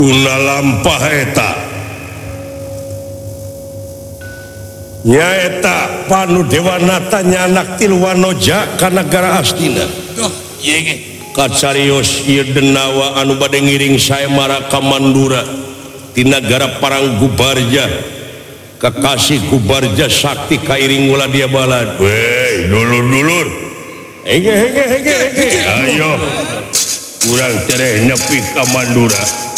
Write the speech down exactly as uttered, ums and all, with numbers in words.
Una lampah eta nyaeta Panu Dewanata nyanak Tilwanoja ka negara Astina. Duh, ieu ge. Kacarios ieu denawa anu bade ngiring sae Maraka Mandura ti negara Paranggubarja. Kekasih Gubarja sakti kairing ulah dia balad. Weh, dulur-dulur. Hege hege hege hege. Ayo. Urang tereh nepi ka Mandura.